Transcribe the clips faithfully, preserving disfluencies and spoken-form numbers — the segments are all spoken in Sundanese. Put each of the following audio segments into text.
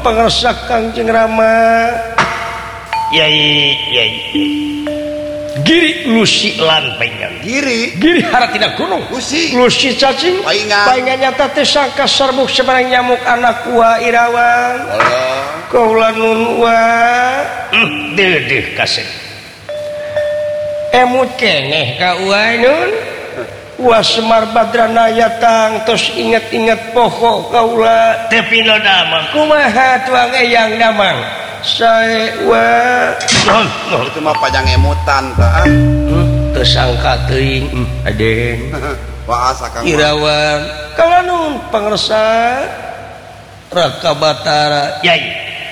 pangarsa Kangjeng Rama Yai Yai Giri Lusi lan paingan Giri Giri haratina gunung Lusi Lusi cacing paingan paingan nyata teh sangka sarbuk sebarang nyamuk anak wa Irawan Allah kaula nun wa deudeuh kasih emut keneh ka uai nun wa Semar Badrana yatang tos inget-inget poho kaula tepi no damang kumaha tuang eyang damang sae wa non non itu mah pajang emutan tah teu sangka teuing aden waas akang Irawan kaula nun pangarsa Raka Batara Yai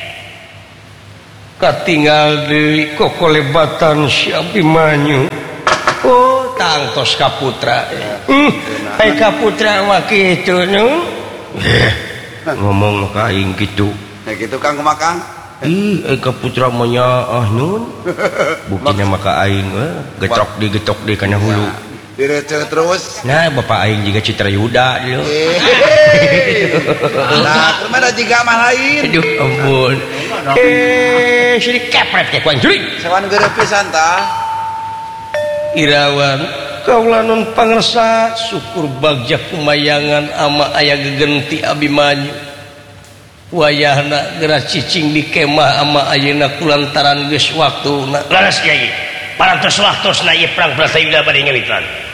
katinggal deui kokolebatan si Abimanyu oh tangtos kaputra hmm ai kaputra mah kitu nun ngomong ka aing kitu ya gitu Kang kumaha ih ai kaputra mah nyaah nun buktina mah ka aing getrok di getok di kana hulu direceu terus nah bapak aing juga Citra Yuda dulu nah kemana jiga mah lain aduh ampun eh si kepret ke kuan jurig sawan geureuh pisan tah Irawan kaula nun pangarsa syukur bagja kumayangan ama aya gegenti Abimanyu wayahna geura cicing di kemah ama ayeuna kulantaran geus waktuna laras Yai parantos waktosna ieu perang Bratayuda bade ngawitan